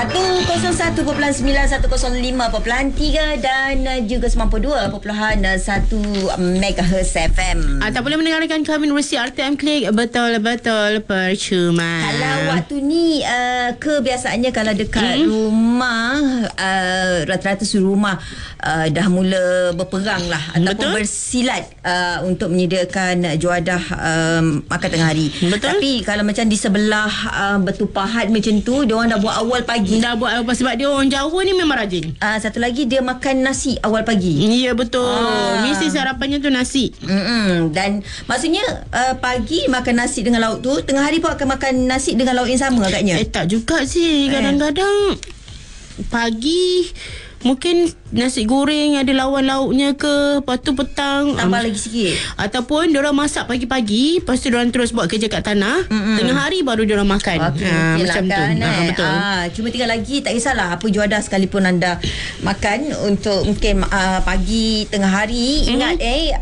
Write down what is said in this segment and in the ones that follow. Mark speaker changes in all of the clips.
Speaker 1: 101.9, 105.3 dan juga 92.1 MHz FM.
Speaker 2: Tak boleh mendengarkan kami menerusi RTM Klik. Betul-betul percuma.
Speaker 1: Kalau waktu ni kebiasaannya kalau dekat rumah, rata-rata seluruh rumah dah mula berperang lah ataupun bersilat untuk menyediakan juadah makan tengah hari.
Speaker 2: Betul.
Speaker 1: Tapi kalau macam di sebelah bertupahat macam tu, diorang dah buat awal pagi.
Speaker 2: Dah buat apa sebab dia orang Jawa ni memang rajin.
Speaker 1: Satu lagi dia makan nasi awal pagi.
Speaker 2: Ya betul. Mesti sarapannya tu nasi.
Speaker 1: Dan maksudnya pagi makan nasi dengan lauk tu, tengah hari pun akan makan nasi dengan lauk yang sama agaknya.
Speaker 2: Tak juga sih. Kadang-kadang pagi mungkin nasi goreng ada lawan lauknya ke. Lepas tu petang
Speaker 1: tambah lagi sikit.
Speaker 2: Ataupun diorang masak pagi-pagi, lepas tu diorang terus buat kerja kat tanah. Tengah hari baru diorang makan. Macam
Speaker 1: kan,
Speaker 2: tu. Betul.
Speaker 1: Cuma tinggal lagi, tak kisahlah apa juadah sekalipun anda makan untuk mungkin pagi, tengah hari. Ingat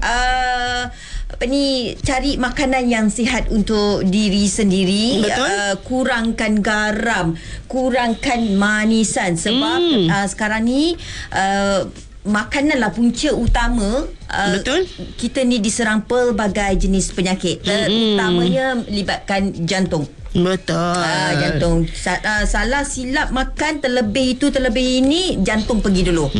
Speaker 1: cari makanan yang sihat untuk diri sendiri. Kurangkan garam, kurangkan manisan sebab sekarang ni makananlah punca utama. Kita ni diserang pelbagai jenis penyakit, terutamanya melibatkan jantung.
Speaker 2: Betul.
Speaker 1: Jantung. Salah silap makan terlebih ini, jantung pergi dulu.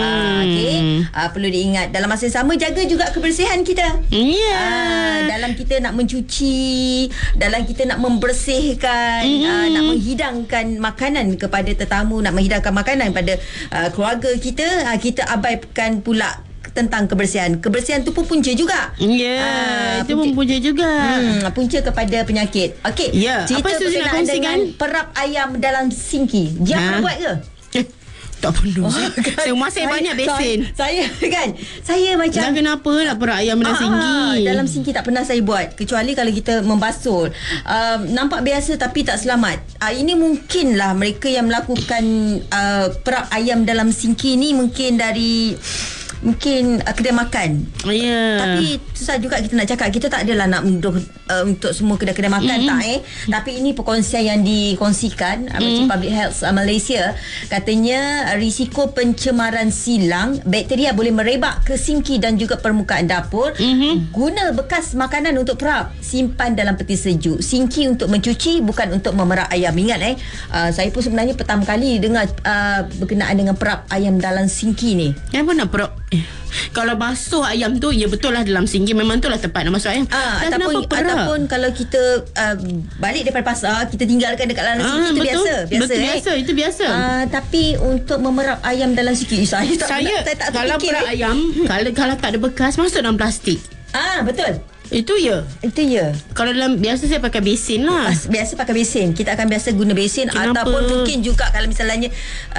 Speaker 1: Perlu diingat. Dalam masa yang sama, jaga juga kebersihan kita. Dalam kita nak mencuci, dalam kita nak membersihkan, nak menghidangkan makanan kepada tetamu, nak menghidangkan makanan pada keluarga kita, kita abaikan pula tentang kebersihan. Kebersihan tu pun punca juga.
Speaker 2: Itu pun punca juga.
Speaker 1: Punca kepada penyakit. Okey. Cerita berkenaan dengan perap ayam dalam sinki. Dia pernah buat ke?
Speaker 2: Tak perlu. Saya masih banyak besen.
Speaker 1: Saya macam
Speaker 2: dah kenapa nak perap ayam dalam sinki?
Speaker 1: Dalam sinki tak pernah saya buat, kecuali kalau kita membasuh. Nampak biasa tapi tak selamat. Ini mungkinlah mereka yang melakukan perap ayam dalam sinki ni mungkin dari kedai makan. Tapi susah juga kita nak cakap. Kita tak adalah nak menuduh untuk semua kedai-kedai makan, Tapi ini perkongsian yang dikongsikan Public Health Malaysia. Katanya risiko pencemaran silang bakteria boleh merebak ke sinki dan juga permukaan dapur. Guna bekas makanan untuk perap, simpan dalam peti sejuk. Sinki untuk mencuci, bukan untuk memerap ayam. Ingat saya pun sebenarnya pertama kali dengar berkenaan dengan perap ayam dalam sinki ni.
Speaker 2: Kenapa nak perap? Kalau basuh ayam tu, ya betul lah dalam sinki memang tu lah tempat nak masuk ayam.
Speaker 1: Ataupun kalau kita balik daripada pasar, kita tinggalkan dekat dalam sinki, itu biasa.
Speaker 2: Itu biasa.
Speaker 1: Tapi untuk memerap ayam dalam sinki, saya tak
Speaker 2: kalau
Speaker 1: fikir.
Speaker 2: Perap ayam, kalau tak ada bekas, masuk dalam plastik.
Speaker 1: Betul.
Speaker 2: Itu ya. Kalau dalam, biasa saya pakai besin lah.
Speaker 1: Biasa pakai besin. Kita akan biasa guna besin. Ataupun mungkin juga kalau misalnya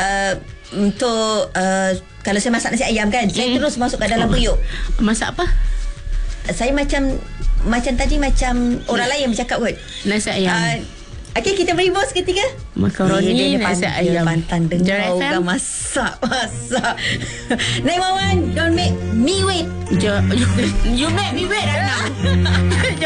Speaker 1: untuk kalau saya masak nasi ayam kan, saya terus masuk ke dalam periuk.
Speaker 2: Masak apa?
Speaker 1: Saya macam tadi macam orang lain bercakap kot.
Speaker 2: Nasi ayam.
Speaker 1: Okey, kita beri bos ketiga.
Speaker 2: Makaroni nasi ayam.
Speaker 1: Pantang dengar orang masak. 911, don't make me wait.
Speaker 2: You make me wait right now.